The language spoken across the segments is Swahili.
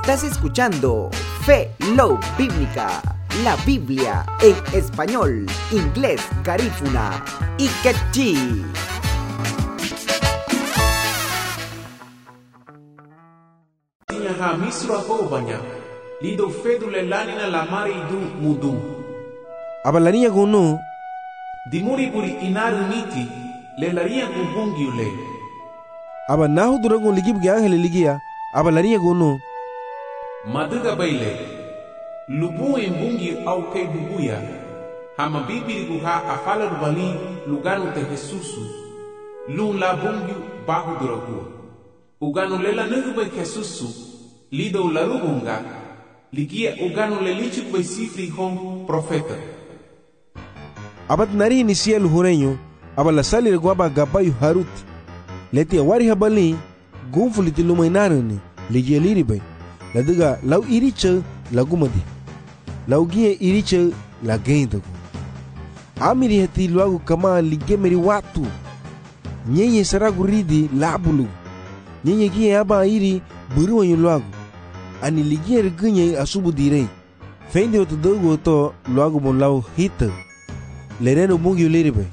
Estás escuchando Fe Love Bíblica, la Biblia en español, inglés, garífuna y quechí. Misro ako banyak lido fedule lanina la mari du mudu abalania gono dimuri puri inaru niti le laria kubungiule aba nahu duragon ligib ge angele ligia abalania gono maduga baile lubu embungi au kei bubuya hama bibiri guha afala rubali luganu te Jesusu lun la bungi bahu duragu uganu lela nugu bai Jesusu lido larubunga ligia uganu lelichu bai sifri hon profeta abat nari inisia luhureño abala sali reguaba gabayu haruti leti awari habali gunfuliti lumainarani ligia liribai ladiga lau iricha lagumadi lau gie iricha lagendagu amiri hati luagu kama ligemeri watu nyenye saragu ridi labulu nyenye gie aba iri buruanyo luagu ani ligia regenye asubu direi fendi oto dogu oto luagu mon lau hita lereno mungi liribe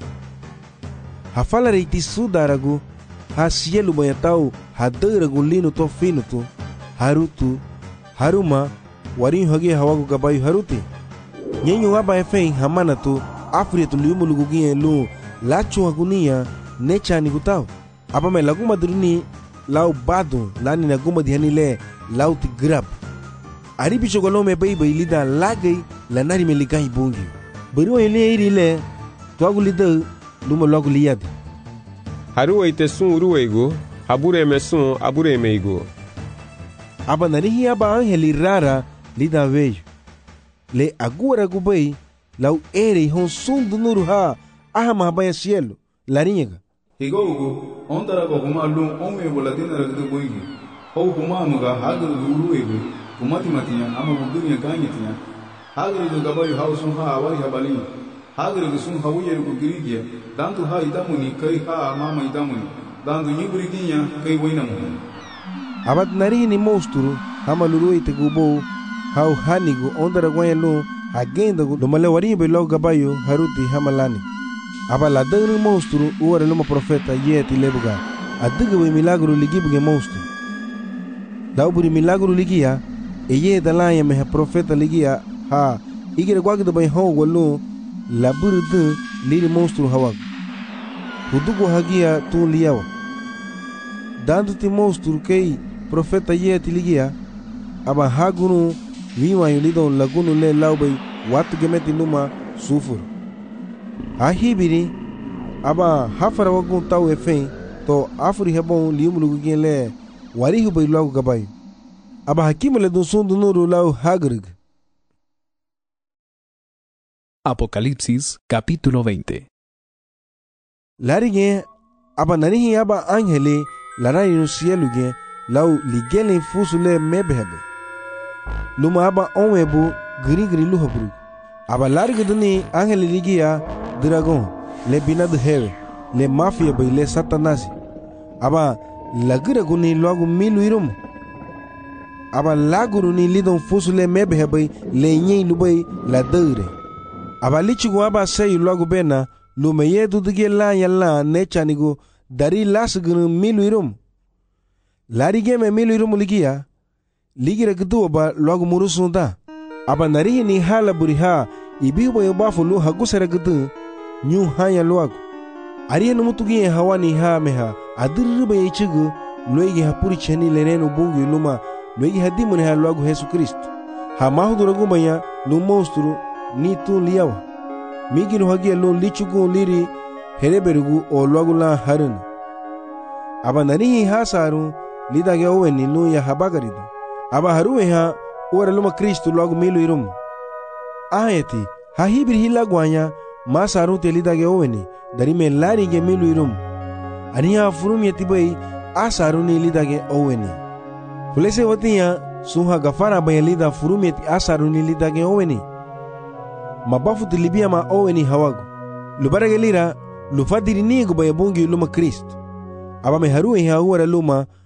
hafala reiti sudaragu ha sielu bayatau ha deragu lino to fino to harutu haruma warin hage hawagu gabayu haruti nyenyo aba efein hamana to afri to liumu lugugie lu lachu agunia nechani gutau aba me laguma duruni lau bado lani na guma dihani le lau ti grab ari bicho golome beibe lida lagai lanari me ligai bungi beriwa ile iri le tuagu lida luma logu liadi haruwa ite sun uruwego habure me sun abure meigo aba narihi aba angeli rara lida vejo le agura gubai lau ere hon sun dunuru ha ahama habaya cielo larinyaga higogo ondara ko kuma lum onwe boladina ragdu boigi ho kuma muga hagar uruwego kumati matinya ama budunya ganyetinya hagar do gabayu hausun ha awari habali hagar do sun hawuye ko girigia dantu ha idamuni kai ha mama idamuni dantu nyiburiginya kai wainamu abat narihi ni monstru hama lurui te gubo hau hanigu ondara gwayelo agenda gu domale waribe lo gabayu haruti hamalani aba la dagri monstru uware luma profeta yeti lebuga adiga we milagro ligibuge monstru lauburi milagro ligia eye dalaya me profeta ligia ha igire gwagdo bay ho wolu la burdu liri monstru hawag hudugo hagia tu liyawa dandu ti monstru kei profeta yeti ligia aba hagunu viwa yulidon lagunu le laubay watu gemeti luma sufur ahibiri aba hafara wagun tau efen to afuri hebon liumulugu le warihu bay lagu gabayu aba hakimu le dun sundu nuru lau hagrig. Apocalipsis capítulo 20. Larige aba narihi aba angele larai no cielo ge lau ligele fusule mebehebe luma aba onwebu giri luhabru aba larige duni angele ligia dragon le binad hewe le mafia bay le satanasi aba lagira guni logu milu irum aba laguru ni lidon fusule mebehebe le nyi lubai la deure aba lichigu aba sei logu bena lume yedu dige la yalla nechanigo dari lasgunu milu irum larige me milu irum ligia ligira gdu aba logu murusunda aba narihi ni hala buriha ibibo yobafu lu hagusera gdu nyu hanya logu ariya numutugi hawani ha meha adirba yichigu loigi hapuri cheni lereno bungu luma loigi hadimune ha logu Yesu Kristo ha mahuduragu banya lu monstru ni tu liyawa migiru hagia lu lichugu liri hereberugu o logu la harun aba narihi ha saru lidage oweni lu ya habagaridu aba haruwe ha ora luma Kristo logu milu irum ayeti ha hibri hilagwanya ma saru te lidage oweni darime larige milu irum aniya furum yetibai asaru ni lidage oweni fulese watiya suha gafara bayalida furum yeti asaru ni lidage oweni mabafu tilibia ma oweni hawagu lubarage lira lufadiri nigu bayabungi luma Kristo aba me haruwe ha uwara luma